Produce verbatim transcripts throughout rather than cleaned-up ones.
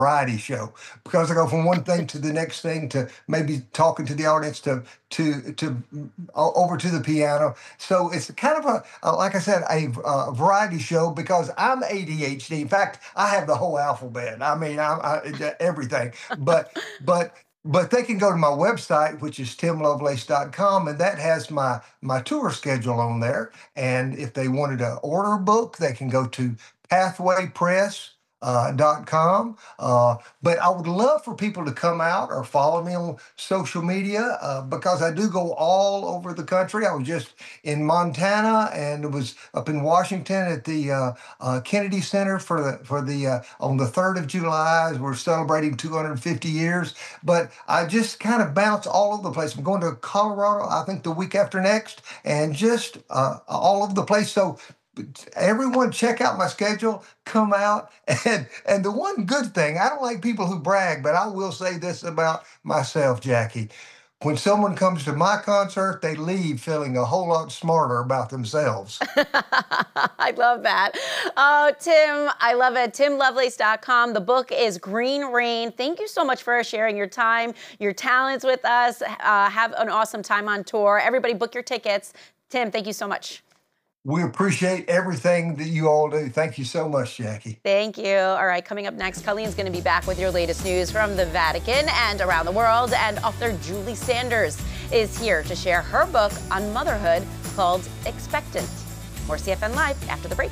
variety show because I go from one thing to the next thing to maybe talking to the audience to to to mm, o- over to the piano. So it's kind of a, a like I said, a, uh variety show because I'm A D H D. In fact, I have the whole alphabet. I mean, I, I everything. But but but they can go to my website, which is tim lovelace dot com, and that has my my tour schedule on there. And if they wanted to order a book, they can go to pathway press uh, dot com. Uh, but I would love for people to come out or follow me on social media uh, because I do go all over the country. I was just in Montana and it was up in Washington at the uh, uh, Kennedy Center for the for the uh, on the third of July as we're celebrating two hundred fifty years. But I just kind of bounce all over the place. I'm going to Colorado, I think the week after next, and just uh, all over the place. So everyone check out my schedule, come out. And and the one good thing, I don't like people who brag, but I will say this about myself, Jackie. When someone comes to my concert, they leave feeling a whole lot smarter about themselves. I love that. Oh, Tim, I love it. tim lovelace dot com. The book is Green Rain. Thank you so much for sharing your time, your talents with us. Uh, have an awesome time on tour. Everybody book your tickets. Tim, thank you so much. We appreciate everything that you all do. Thank you so much, Jackie. Thank you. All right, coming up next, Colleen's going to be back with your latest news from the Vatican and around the world. And author Julie Sanders is here to share her book on motherhood called Expectant. More C F N Live after the break.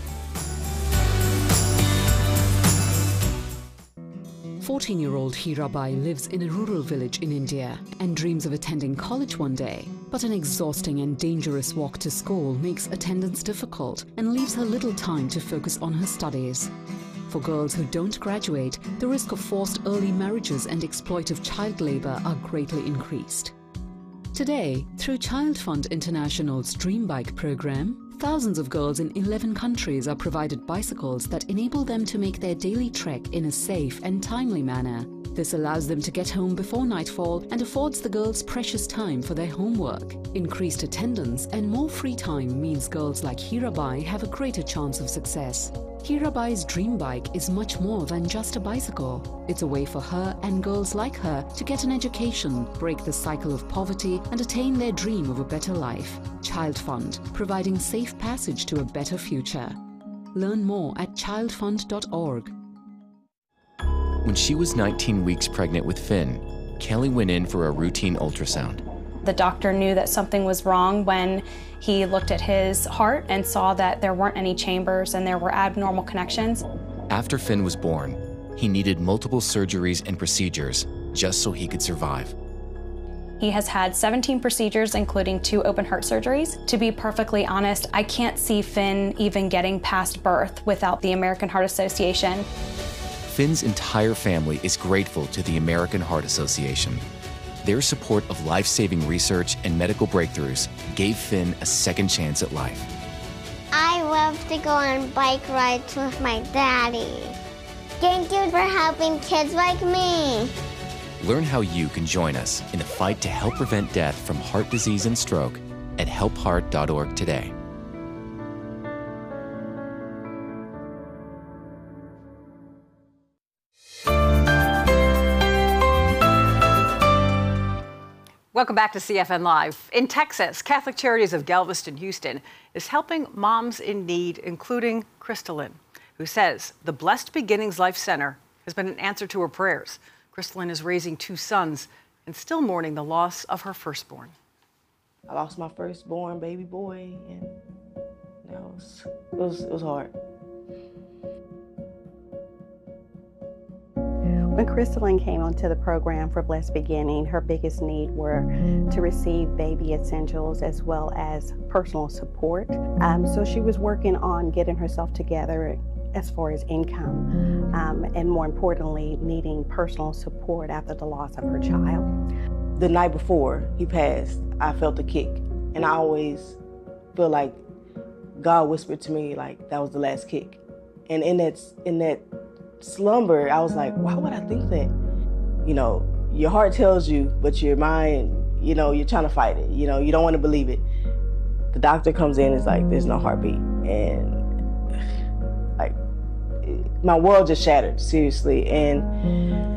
fourteen-year-old Hirabai lives in a rural village in India and dreams of attending college one day. But an exhausting and dangerous walk to school makes attendance difficult and leaves her little time to focus on her studies. For girls who don't graduate, the risk of forced early marriages and exploitive child labor are greatly increased. Today, through Child Fund International's Dream Bike program, thousands of girls in eleven countries are provided bicycles that enable them to make their daily trek in a safe and timely manner. This allows them to get home before nightfall and affords the girls precious time for their homework. Increased attendance and more free time means girls like Hirabai have a greater chance of success. Hirabai's dream bike is much more than just a bicycle. It's a way for her and girls like her to get an education, break the cycle of poverty, and attain their dream of a better life. Child Fund, providing safe passage to a better future. Learn more at child fund dot org. When she was nineteen weeks pregnant with Finn, Kelly went in for a routine ultrasound. The doctor knew that something was wrong when he looked at his heart and saw that there weren't any chambers and there were abnormal connections. After Finn was born, he needed multiple surgeries and procedures just so he could survive. He has had seventeen procedures, including two open heart surgeries. To be perfectly honest, I can't see Finn even getting past birth without the American Heart Association. Finn's entire family is grateful to the American Heart Association. Their support of life-saving research and medical breakthroughs gave Finn a second chance at life. I love to go on bike rides with my daddy. Thank you for helping kids like me. Learn how you can join us in the fight to help prevent death from heart disease and stroke at help heart dot org today. Welcome back to C F N Live. In Texas, Catholic Charities of Galveston, Houston is helping moms in need, including Crystalline, who says the Blessed Beginnings Life Center has been an answer to her prayers. Crystalline is raising two sons and still mourning the loss of her firstborn. I lost my firstborn baby boy, and you know, it was, it was, it was hard. When Crystalline came onto the program for Blessed Beginning, her biggest need were to receive baby essentials as well as personal support. Um, so she was working on getting herself together as far as income, um, and more importantly, needing personal support after the loss of her child. The night before he passed, I felt a kick, and I always feel like God whispered to me like that was the last kick. And in that, in that slumber, I was like, why would I think that? You know, your heart tells you, but your mind, you know, you're trying to fight it. You know, you don't want to believe it. The doctor comes in, it's like, there's no heartbeat. And like, my world just shattered, seriously. And